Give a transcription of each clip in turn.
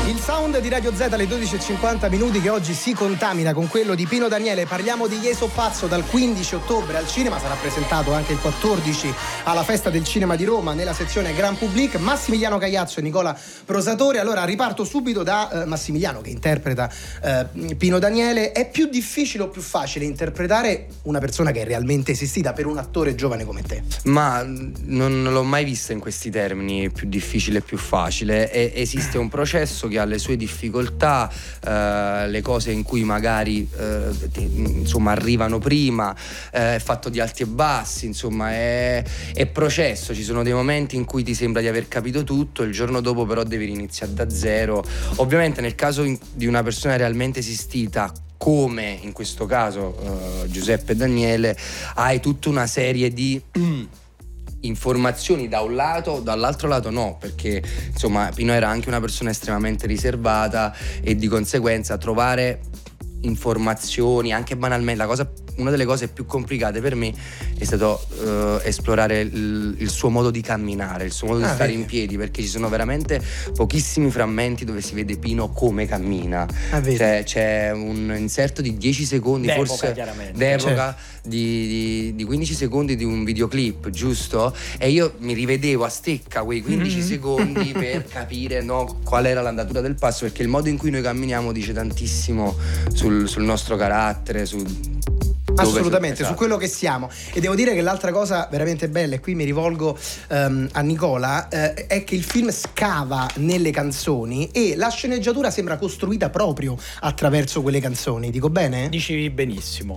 Il sound di Radio Z alle 12:50 che oggi si contamina con quello di Pino Daniele. Parliamo di Ieso Pazzo dal 15 ottobre al cinema, sarà presentato anche il 14 alla Festa del Cinema di Roma nella sezione Grand Public. Massimiliano Cagliazzo e Nicola Prosatore. Allora riparto subito da Massimiliano che interpreta Pino Daniele. È più difficile o più facile interpretare una persona che è realmente esistita per un attore giovane come te? Ma non l'ho mai vista in questi termini, più difficile e più facile. Esiste un processo che ha le sue difficoltà, le cose in cui magari insomma arrivano prima, è fatto di alti e bassi, insomma è processo. Ci sono dei momenti in cui ti sembra di aver capito tutto, il giorno dopo però devi iniziare da zero. Ovviamente nel caso di una persona realmente esistita, come in questo caso Giuseppe Daniele, hai tutta una serie di informazioni da un lato, dall'altro lato no, perché insomma Pino era anche una persona estremamente riservata e di conseguenza trovare informazioni anche banalmente, una delle cose più complicate per me è stato esplorare il suo modo di camminare, il suo modo di stare in piedi, perché ci sono veramente pochissimi frammenti dove si vede Pino come cammina. Cioè, c'è un inserto di 10 secondi d'epoca, forse certo. d'epoca, di 15 secondi di un videoclip, giusto? E io mi rivedevo a stecca quei 15 secondi per capire qual era l'andatura del passo, perché il modo in cui noi camminiamo dice tantissimo sul nostro carattere, assolutamente, esatto, su quello che siamo. E devo dire che l'altra cosa veramente bella, e qui mi rivolgo a Nicola, è che il film scava nelle canzoni e la sceneggiatura sembra costruita proprio attraverso quelle canzoni. Dico bene? Dici benissimo.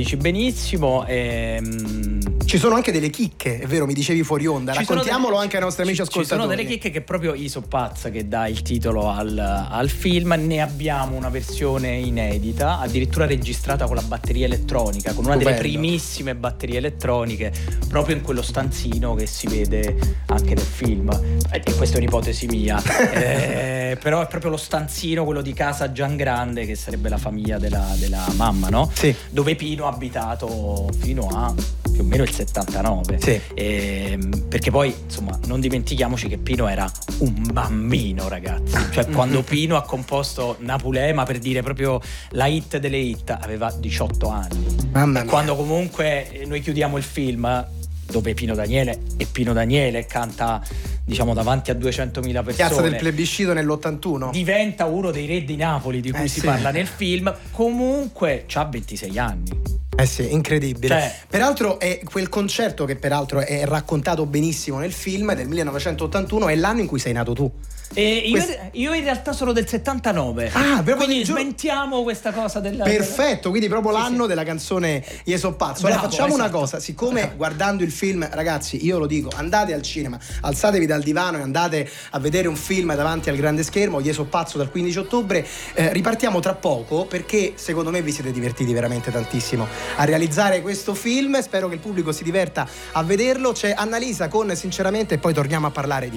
Ci sono anche delle chicche, è vero, mi dicevi fuori onda. Raccontiamolo anche ai nostri amici ascoltatori. Ci sono delle chicche che proprio Ieso Pazzo, che dà il titolo al film, ne abbiamo una versione inedita, addirittura registrata con la batteria elettronica, con una delle primissime batterie elettroniche, proprio in quello stanzino che si vede anche nel film. E questa è un'ipotesi mia, però è proprio lo stanzino, quello di casa Giangrande, che sarebbe la famiglia della mamma, no? Sì. Dove Pino ha abitato fino a più o meno il 79. Sì. Perché poi insomma non dimentichiamoci che Pino era un bambino, ragazzi. Cioè quando Pino ha composto Napulema, per dire proprio la hit delle hit, aveva 18 anni. Mamma mia. Quando comunque noi chiudiamo il film dove Pino Daniele canta, diciamo, davanti a 200.000 persone, Piazza del Plebiscito nell'81, diventa uno dei re di Napoli di cui si parla nel film, comunque c'ha 26 anni. Sì, incredibile. Peraltro è quel concerto che peraltro è raccontato benissimo nel film, del 1981, è l'anno in cui sei nato tu. Io in realtà sono del 79. Quindi smentiamo questa cosa della... Perfetto, quindi proprio l'anno della canzone Ieso Pazzo. Allora facciamo una cosa, siccome guardando il film, ragazzi, io lo dico, andate al cinema, alzatevi dal divano e andate a vedere un film davanti al grande schermo, Ieso Pazzo dal 15 ottobre. Ripartiamo tra poco, perché secondo me vi siete divertiti veramente tantissimo a realizzare questo film. Spero che il pubblico si diverta a vederlo. C'è Annalisa con Sinceramente e poi torniamo a parlare di